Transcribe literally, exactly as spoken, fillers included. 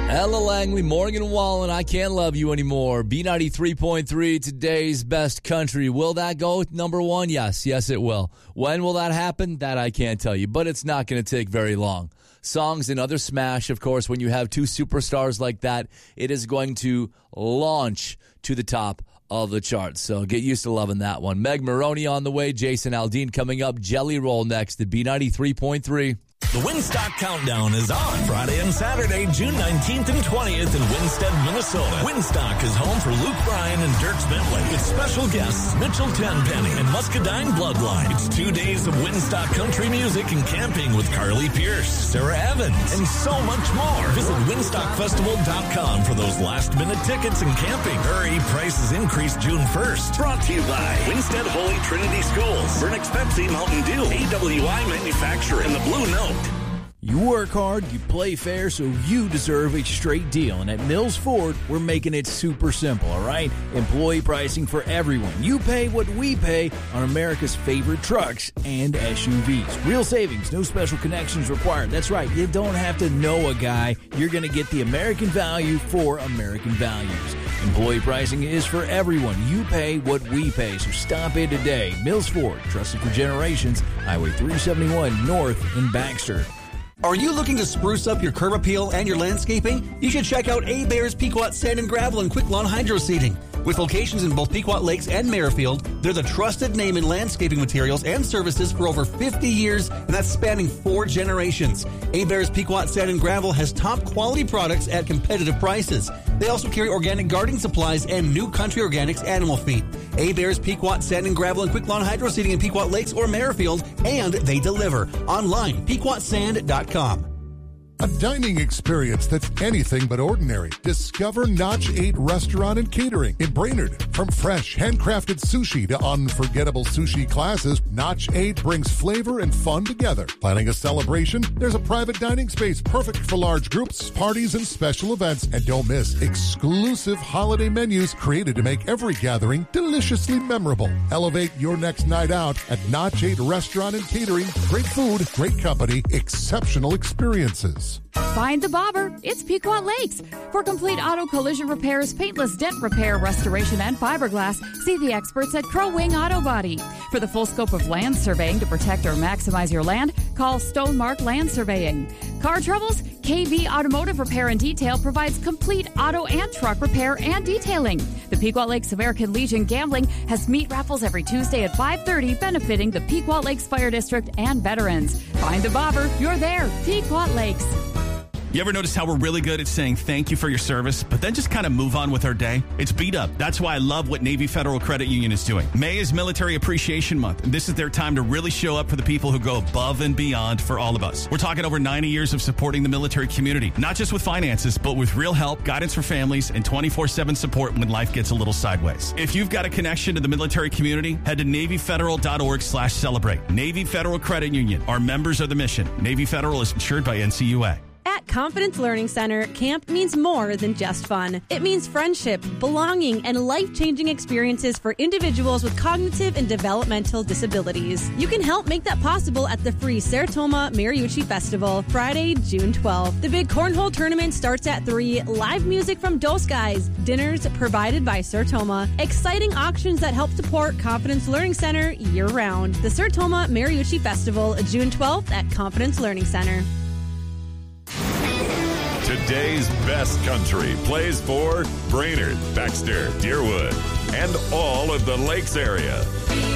Ella Langley, Morgan Wallen, I Can't Love You Anymore. B ninety-three point three, today's best country. Will that go number one? Yes, yes it will. When will that happen? That I can't tell you, but it's not going to take very long. Songs, another smash, of course. When you have two superstars like that, it is going to launch to the top of the charts. So get used to loving that one. Meg Maroney on the way, Jason Aldean coming up, Jelly Roll next at B ninety-three point three. The Winstock Countdown is on Friday and Saturday, June nineteenth and twentieth in Winstead, Minnesota. Winstock is home for Luke Bryan and Dierks Bentley. It's special guests Mitchell Tenpenny and Muscadine Bloodline. It's two days of Winstock country music and camping with Carly Pierce, Sarah Evans, and so much more. Visit winstock festival dot com for those last-minute tickets and camping. Hurry, prices increase June first. Brought to you by Winstead Holy Trinity Schools, Burnix Pepsi, Mountain Dew, A W I Manufacturing, and the Blue Note. You work hard, you play fair, so you deserve a straight deal. And at Mills Ford, we're making it super simple, all right? Employee pricing for everyone. You pay what we pay on America's favorite trucks and S U Vs. Real savings, no special connections required. That's right, you don't have to know a guy. You're going to get the American value for American values. Employee pricing is for everyone. You pay what we pay, so stop in today. Mills Ford, trusted for generations, Highway three seventy-one North in Baxter. Are you looking to spruce up your curb appeal and your landscaping? You should check out Hebert's Pequot Sand and Gravel and Quick Lawn Hydro Seeding. With locations in both Pequot Lakes and Merrifield, they're the trusted name in landscaping materials and services for over fifty years, and that's spanning four generations. Hebert's Pequot Sand and Gravel has top quality products at competitive prices. They also carry organic gardening supplies and New Country Organics animal feed. Hebert's Pequot Sand and Gravel and Quick Lawn Hydro Seeding in Pequot Lakes or Merrifield, and they deliver online, pequot sand dot com. A dining experience that's anything but ordinary. Discover Notch eight Restaurant and Catering in Brainerd. From fresh, handcrafted sushi to unforgettable sushi classes, Notch eight brings flavor and fun together. Planning a celebration? There's a private dining space perfect for large groups, parties, and special events. And don't miss exclusive holiday menus created to make every gathering deliciously memorable. Elevate your next night out at Notch eight Restaurant and Catering. Great food, great company, exceptional experiences. Find the bobber. It's Pequot Lakes. For complete auto collision repairs, paintless dent repair, restoration, and fiberglass, see the experts at Crow Wing Auto Body. For the full scope of land surveying to protect or maximize your land, call Stonemark Land Surveying. Car troubles? K V Automotive Repair and Detail provides complete auto and truck repair and detailing. The Pequot Lakes American Legion Gambling has meat raffles every Tuesday at five thirty, benefiting the Pequot Lakes Fire District and veterans. Find the bobber. You're there. Pequot Lakes. You ever notice how we're really good at saying thank you for your service, but then just kind of move on with our day? It's beat up. That's why I love what Navy Federal Credit Union is doing. May is Military Appreciation Month, and this is their time to really show up for the people who go above and beyond for all of us. We're talking over ninety years of supporting the military community, not just with finances, but with real help, guidance for families, and twenty-four seven support when life gets a little sideways. If you've got a connection to the military community, head to navy federal dot org slash celebrate. Navy Federal Credit Union. Our members are the mission. Navy Federal is insured by N C U A. At Confidence Learning Center, camp means more than just fun. It means friendship, belonging, and life-changing experiences for individuals with cognitive and developmental disabilities. You can help make that possible at the free Sertoma Mariucci Festival, Friday, June twelfth. The big cornhole tournament starts at three, live music from Dos Guys, dinners provided by Sertoma, exciting auctions that help support Confidence Learning Center year-round. The Sertoma Mariucci Festival, June twelfth at Confidence Learning Center. Today's best country plays for Brainerd, Baxter, Deerwood, and all of the Lakes area.